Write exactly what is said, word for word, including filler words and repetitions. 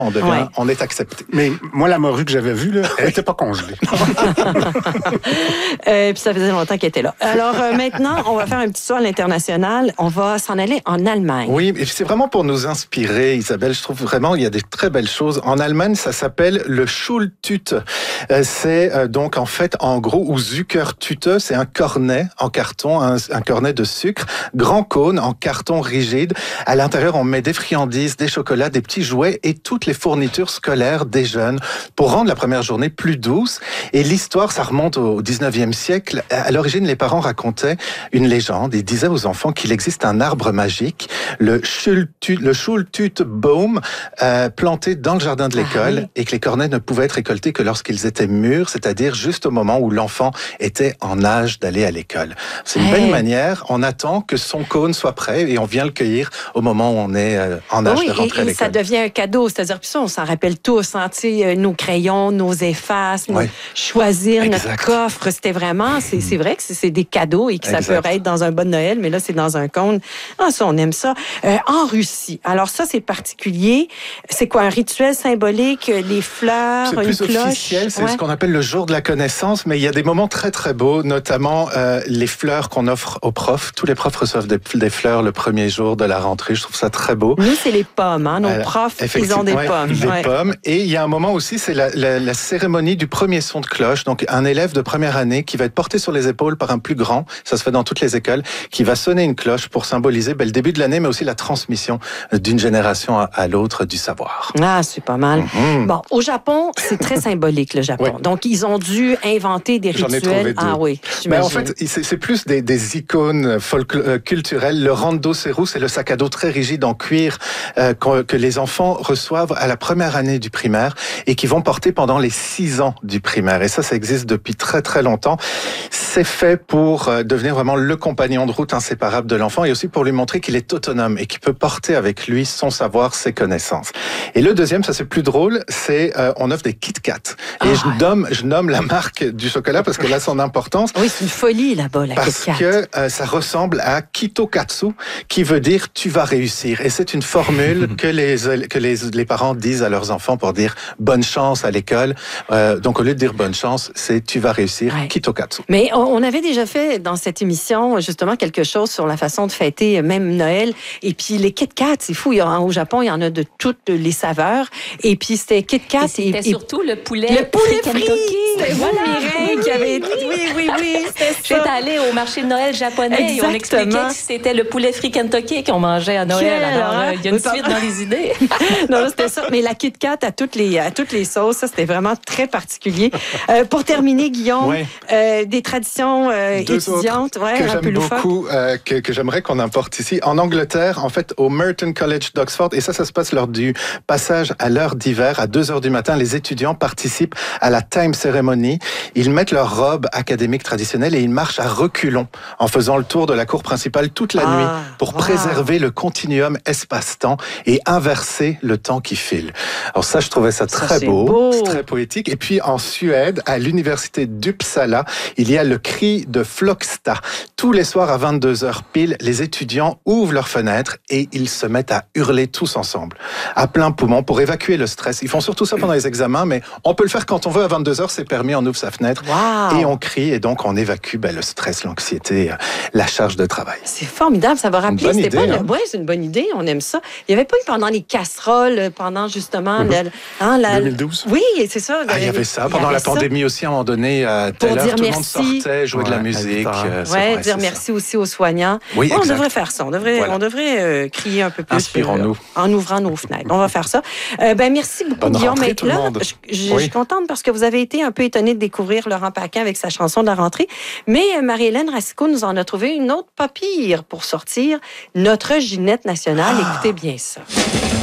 on devient, ouais. on est accepté. Mais moi, la morue que j'avais vue, là, elle n'était pas congelée. euh, puis ça faisait longtemps qu'elle était là. Alors euh, maintenant, on va faire un petit saut à l'international. On va s'en aller en Allemagne. Oui, et c'est vraiment pour nous inspirer, Isabelle. Je trouve vraiment il y a des très belles choses. En Allemagne, ça s'appelle le Schultüte. Euh, c'est euh, donc en fait, en gros, ou Zuckertüte, c'est un cornet en carton, un, un cornet de sucre, grand cône en carton rigide. À l'intérieur, on met des friandises, des chocolats, des petits jouets et toutes les fournitures scolaires des jeunes pour rendre la première journée plus douce. Et l'histoire, ça remonte au dix-neuvième siècle. À l'origine, les parents racontaient une légende. Ils disaient aux enfants qu'il existe un arbre magique, le Schultüte, le Schultütebaum, euh, planté dans le jardin de l'école, ah oui. et que les cornets ne pouvaient être récoltés que lorsqu'ils étaient mûrs, c'est-à-dire juste au moment où l'enfant était en âge d'aller à l'école. C'est une hey. belle manière. On attend que son cône soit prêt et on vient le cueillir au moment où on est euh, en âge oui, de rentrer et, à l'école. Et ça devient un cadeau, c'est-à-dire puis ça, on s'en rappelle tous, hein, nos crayons, nos effaces, oui. nos, choisir exact. notre coffre, c'était vraiment, c'est, c'est vrai que c'est des cadeaux et que ça exact. peut être dans un bon Noël, mais là c'est dans un cône. Ah ça, on aime ça. Euh, en Russie, alors ça c'est particulier. C'est quoi un rituel symbolique, les fleurs, c'est une plus cloche. Officiel, c'est ouais. ce qu'on appelle le jour de la connaissance, mais il y a des moments très très beaux, notamment euh, les fleurs qu'on offre aux profs. Tous les profs reçoivent des, des fleurs le premier jour de la rentrée. Je trouve ça très beau. Nous c'est les pommes, hein. Nos euh, profs ils ont des ouais, pommes. Des ouais. pommes. Et il y a un moment aussi, c'est la, la, la cérémonie du premier son de cloche. Donc un élève de première année qui va être porté sur les épaules par un plus grand. Ça se fait dans toutes les écoles, qui va sonner une cloche pour symboliser ben, le début de l'année, mais aussi la transmission d'une génération à, à l'autre du savoir. Ah, c'est pas mal. Mm-hmm. Bon, au Japon, c'est très symbolique, le Japon. Oui. Donc, ils ont dû inventer des J'en rituels. Ai trouvé deux. Ah oui, ben, en fait, c'est, c'est plus des, des icônes folklore, culturelles. Le rando seru, c'est le sac à dos très rigide en cuir euh, que les enfants reçoivent à la première année du primaire et qui vont porter pendant les six ans du primaire. Et ça, ça existe depuis très, très longtemps. C'est fait pour euh, devenir vraiment le compagnon de route inséparable de l'enfant et aussi pour lui montrer qu'il est autonome et qu'il peut porter avec lui son savoir, ses connaissances. Et le deuxième, ça c'est plus drôle, c'est euh, on offre des Kit Kat. Et ah, je, nomme, je nomme la marque du chocolat parce qu'elle a son importance. Oui, c'est une folie là-bas, la Kit Kat. Parce que euh, ça ressemble à Kitokatsu, qui veut dire tu vas réussir. Et c'est une formule que les que les, les parents disent à leurs enfants pour dire bonne chance à l'école. Euh, donc au lieu de dire bonne chance, c'est tu vas réussir, ouais. Kitokatsu. Mais on avait déjà fait dans cette émission justement quelque chose sur la façon de fêter même Noël. Et puis les Kit Kat, c'est fou. Il y a, au Japon, il y en a de toutes les saveurs. Et puis c'était Kit Kat. Et c'était et, surtout le poulet. Le poulet frit. C'était voilà. vous, Mireille, qui avait. Oui, oui, oui. J'étais allée au marché de Noël japonais Exactement. et on expliquait que c'était le poulet frit Kentucky qu'on mangeait à Noël. Quelle Alors euh, il y a une oui, suite dans les idées. Non, c'était ça. Mais la Kit Kat à toutes les à toutes les sauces, ça c'était vraiment très particulier. Euh, pour terminer, Guillaume, ouais. euh, des traditions euh, étudiantes, ouais, que un j'aime peu beaucoup, euh, que, que j'aimerais qu'on importe ici. En Angleterre, en fait, au Merton College d'Oxford, et ça, ça se passe lors du passage à l'heure d'hiver, à deux heures du matin, les étudiants participent à la time ceremony. Ils mettent leur robe académique traditionnelle et ils marchent à reculons en faisant le tour de la cour principale toute la ah, nuit pour wow. préserver le continuum espace-temps et inverser le temps qui file. Alors ça, je trouvais ça très ça, c'est beau, beau. C'est très poétique. Et puis en Suède, à l'université d'Uppsala, il y a le cri de Flogsta. Tous les soirs à vingt-deux heures pile, les étudiants ouvrent leurs fenêtres et ils se mettent à hurler tous ensemble, à plein poumon, pour évacuer le stress. Ils font surtout ça pendant les examens, mais on peut le faire quand on veut à vingt-deux heures, c'est permis, on ouvre sa fenêtre wow. et on crie, et donc on évacue ben, le stress, l'anxiété, la charge de travail. C'est formidable, ça va rappeler. C'était idée, pas hein? le... ouais, c'est une bonne idée, on aime ça. Il n'y avait pas eu pendant les casseroles, pendant justement... Mm-hmm. le... hein, la... deux mille douze Oui, c'est ça. Ah, il y avait ça. Pendant la pandémie ça. aussi, à un moment donné, à telle heure, tout le monde sortait, jouait ouais, de la musique. Euh, oui, dire merci ça. aussi aux soignants. Oui, bon, on devrait faire ça. On devrait, voilà. on devrait euh, crier un peu plus. Inspirons-nous. Euh, en ouvrant nos fenêtres. On va faire ça. Euh, ben, merci beaucoup, Bonne Guillaume. Rentrée, tout le là, monde. je, je, oui. je suis contente parce que vous avez été un peu étonné de découvrir Laurent Paquin avec sa chanson de la rentrée. Mais Marie-Hélène Racicot nous en a trouvé une autre pas pire pour sortir. Notre Ginette nationale. Ah. Écoutez bien ça.